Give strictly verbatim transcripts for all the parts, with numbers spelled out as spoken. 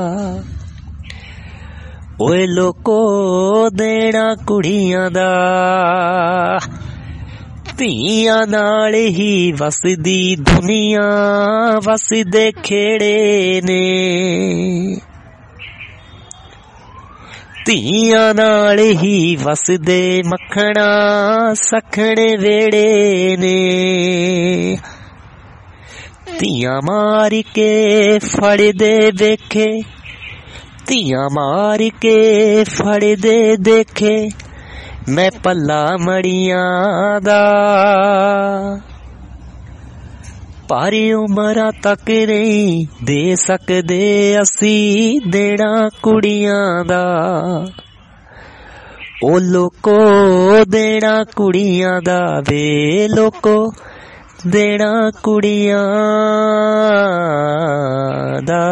ਓਏ ਲੋਕੋ ਦੇਣਾ ਕੁੜੀਆਂ ਦਾ ਧੀਆਂ ਨਾਲ ਹੀ ਵਸਦੀ ਦੁਨੀਆ, ਵਸਦੇ ਖੇੜੇ ਨੇ। ਧੀਆਂ ਨਾਲ ਹੀ ਵਸਦੇ ਮੱਖਣਾ ਸਖਣੇ ਵੇੜੇ ਨੇ। ਧੀਆਂ ਮਾਰ ਕੇ ਫੜਦੇ ਵੇਖੇ, ਧੀਆਂ ਮਾਰ ਕੇ ਫੜਦੇ ਦੇਖੇ ਮੈਂ ਪੱਲਾ ਮੜੀਆਂ ਦਾ। ਪਰ ਉਮਰਾਂ ਤੱਕ ਨਹੀਂ ਦੇ ਸਕਦੇ ਅਸੀਂ ਦੇਣਾ ਕੁੜੀਆਂ ਦਾ। ਉਹ ਲੋਕੋ ਦੇਣਾ ਕੁੜੀਆਂ ਦਾ ਵੇ ਲੋਕੋ ਦੇਣਾ ਕੁੜੀਆਂ ਦਾ।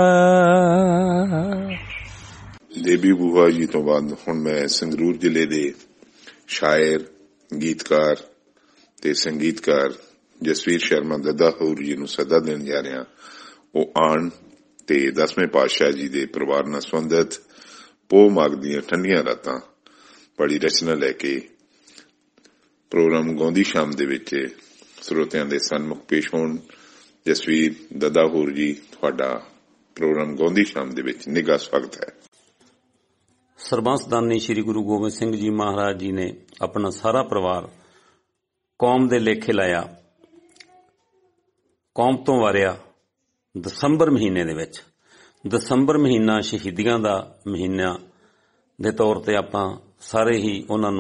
ਦੇਬੀ ਬੂਹਾ ਜੀ ਤੋਂ ਬਾਅਦ ਹੁਣ ਮੈਂ ਸੰਗਰੂਰ ਜ਼ਿਲ੍ਹੇ ਦੇ ਸ਼ਾਇਰ, ਗੀਤਕਾਰ ਤੇ ਸੰਗੀਤਕਾਰ ਜਸਵੀਰ ਸ਼ਰਮਾ ਦੱਦਾ ਹੂਰ ਜੀ ਨੂੰ ਸੱਦਾ ਦੇਣ ਜਾ ਰਿਹਾ। ਉਹ ਆਣ ਤੇ ਦਸਵੇਂ ਪਾਤਸ਼ਾਹ ਜੀ ਦੇ ਪਰਿਵਾਰ ਨਾਲ ਸੰਬੰਧਿਤ ਪੋਹ ਮਾਘ ਦੀਆਂ ਠੰਡੀਆਂ ਰਾਤਾਂ ਬੜੀ ਰਚਨਾ ਲੈ ਕੇ ਪ੍ਰੋਗਰਾਮ ਗਾਉਂਦੀ ਸ਼ਾਮ ਦੇ ਵਿੱਚ ਸਰੋਤਿਆਂ ਦੇ ਸਨਮੁਖ ਪੇਸ਼ ਹੋਣ। ਜਸਵੀਰ ਦੱਦਾ ਹੂਰ ਜੀ, ਤੁਹਾਡਾ ਪ੍ਰੋਗਰਾਮ ਗਾਉਂਦੀ ਸ਼ਾਮ ਦੇ ਵਿੱਚ ਨਿੱਘਾ ਸਵਾਗਤ ਹੈ। ਸਰਬੰਸਦਾਨੀ ਸ੍ਰੀ ਗੁਰੂ ਗੋਬਿੰਦ ਸਿੰਘ ਜੀ ਮਹਾਰਾਜ ਜੀ ਨੇ ਆਪਣਾ ਸਾਰਾ ਪਰਿਵਾਰ ਕੌਮ ਦੇ ਲੇਖੇ ਲਾਇਆ, ਕੌਮ ਤੋਂ ਵਾਰਿਆ ਦਸੰਬਰ ਮਹੀਨੇ ਦੇ ਵਿੱਚ। ਦਸੰਬਰ ਮਹੀਨਾ ਸ਼ਹੀਦੀਆਂ ਦਾ ਮਹੀਨਾ ਦੇ ਤੌਰ ਤੇ ਆਪਾਂ ਸਾਰੇ ਹੀ ਉਹਨਾਂ ਨੂੰ